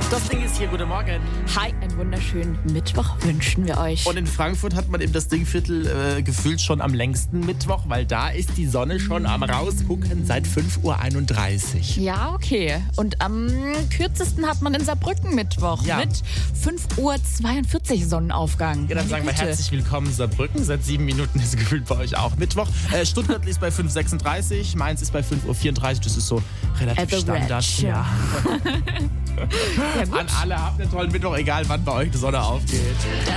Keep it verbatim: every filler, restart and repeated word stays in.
Das Ding ist hier, guten Morgen. Hi, einen wunderschönen Mittwoch wünschen wir euch. Und in Frankfurt hat man im das Dingviertel äh, gefühlt schon am längsten Mittwoch, weil da ist die Sonne schon am rausgucken seit fünf Uhr einunddreißig. Ja, okay. Und am kürzesten hat man in Saarbrücken Mittwoch Ja. mit fünf Uhr zweiundvierzig Sonnenaufgang. Ja, dann Meine sagen wir Güte. herzlich willkommen Saarbrücken. Seit sieben Minuten ist gefühlt bei euch auch Mittwoch. Äh, Stuttgart ist bei fünf Uhr sechsunddreißig, Mainz ist bei fünf Uhr vierunddreißig. Das ist so relativ At the Standard. Ratch. Ja. Ja, gut. An alle, habt einen tollen Mittwoch, egal wann bei euch die Sonne aufgeht.